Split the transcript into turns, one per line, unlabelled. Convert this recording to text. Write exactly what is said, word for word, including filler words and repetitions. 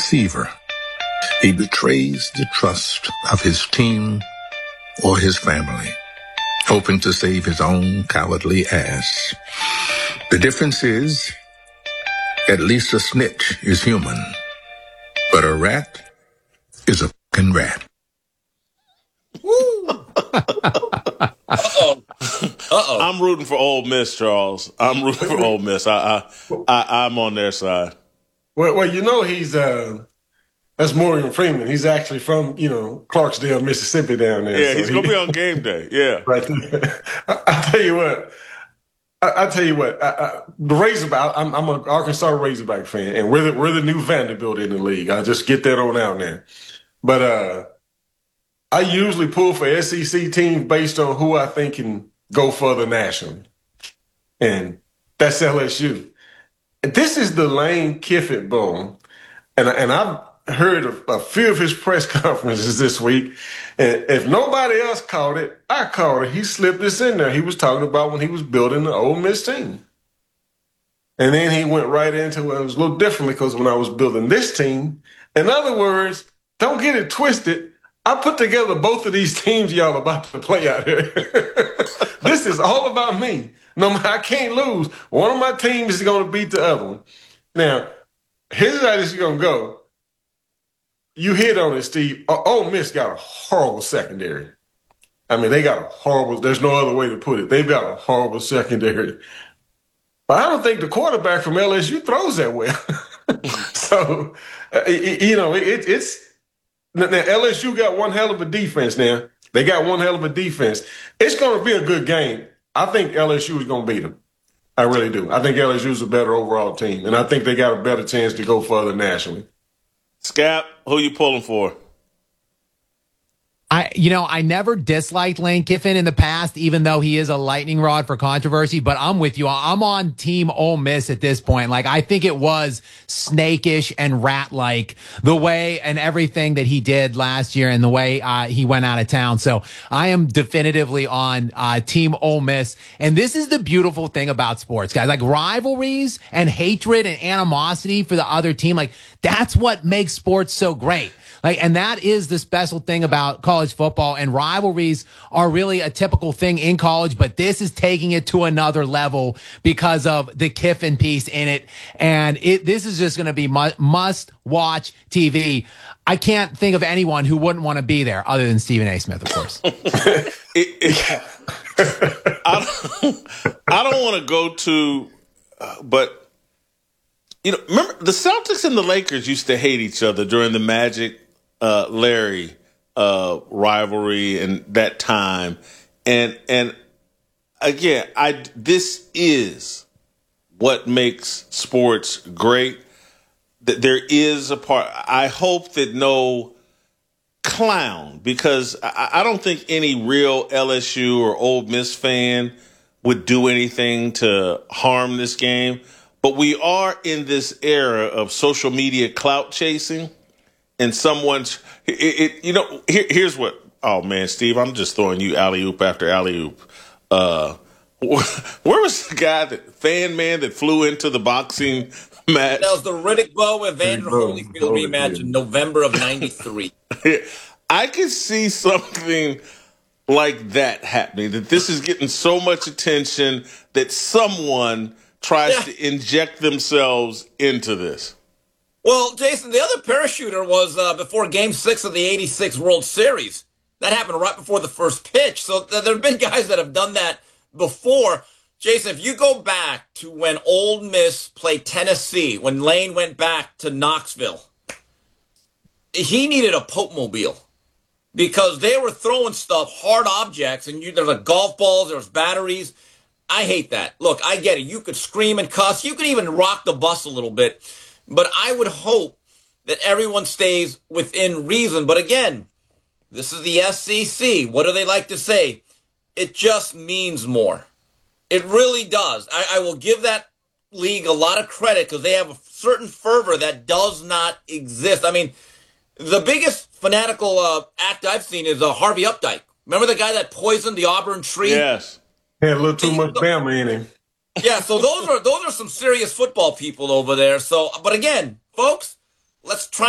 deceiver. He betrays the trust of his team or his family, hoping to save his own cowardly ass. The difference is, at least a snitch is human, but a rat is a fucking rat.
Uh-oh. Uh-oh.
I'm rooting for Ole Miss, Charles. I'm rooting for Ole Miss. I, I, I, I'm on their side.
Well, well, you know he's uh, that's Morgan Freeman. He's actually from you know Clarksdale, Mississippi, down there.
Yeah,
so
he's
he,
gonna be on game day. Yeah,
right there. I, I tell you what. I, I tell you what. I, I, the Razorback. I'm, I'm an Arkansas Razorback fan, and we're the, we're the new Vanderbilt in the league. I just get that on out there. But uh, I usually pull for S E C teams based on who I think can go further nationally, and that's L S U. This is the Lane Kiffin boom, and and I've heard a, a few of his press conferences this week. And if nobody else caught it, I caught it. He slipped this in there. He was talking about when he was building the Ole Miss team, and then he went right into it. It was a little differently because when I was building this team, in other words, don't get it twisted. I put together both of these teams y'all about to play out here. This is all about me. No, I can't lose. One of my teams is going to beat the other one. Now, here's how this is going to go. You hit on it, Steve. Ole Miss got a horrible secondary. I mean, they got a horrible, there's no other way to put it. They've got a horrible secondary. But I don't think the quarterback from L S U throws that well. So, uh, you know, it, it's, now L S U got one hell of a defense now. They got one hell of a defense. It's going to be a good game. I think L S U is going to beat them. I really do. I think L S U is a better overall team, and I think they got a better chance to go further nationally.
Scap, who you pulling for?
I, you know, I never disliked Lane Kiffin in the past, even though he is a lightning rod for controversy, but I'm with you. I'm on team Ole Miss at this point. Like, I think it was snakish and rat-like the way and everything that he did last year and the way uh, he went out of town. So I am definitively on uh, team Ole Miss. And this is the beautiful thing about sports, guys. Like, rivalries and hatred and animosity for the other team, like, that's what makes sports so great. Like, and that is the special thing about college football, and rivalries are really a typical thing in college, but this is taking it to another level because of the Kiffin piece in it. And it, this is just going to be mu- must watch T V. I can't think of anyone who wouldn't want to be there other than Stephen A. Smith, of course.
it, it, I don't, I don't want to go to, uh, but you know, remember the Celtics and the Lakers used to hate each other during the Magic Uh, Larry uh, rivalry and that time, and and again, I this is what makes sports great. That there is a part. I hope that no clown, because I, I don't think any real L S U or Ole Miss fan would do anything to harm this game. But we are in this era of social media clout chasing. And someone's, it, it, you know, here, here's what, oh man, Steve, I'm just throwing you alley-oop after alley-oop. Uh, where was the guy, that fan man that flew into the boxing match?
That was the Riddick Bowe Evander Holyfield rematch in November of ninety-three.
I could see something like that happening, that this is getting so much attention that someone tries yeah. to inject themselves into this.
Well, Jason, the other parachuter was uh, before Game Six of the eighty-six World Series. That happened right before the first pitch. So th- there have been guys that have done that before. Jason, if you go back to when Ole Miss played Tennessee, when Lane went back to Knoxville, he needed a Pope Mobile because they were throwing stuff, hard objects, and you, there was like golf balls, there was batteries. I hate that. Look, I get it. You could scream and cuss. You could even rock the bus a little bit. But I would hope that everyone stays within reason. But again, this is the S E C. What do they like to say? It just means more. It really does. I, I will give that league a lot of credit because they have a certain fervor that does not exist. I mean, the biggest fanatical uh, act I've seen is uh, Harvey Updike. Remember the guy that poisoned the Auburn tree?
Yes.
Had a little too much Bama in him.
Yeah, so those are those are some serious football people over there. So, but again, folks, let's try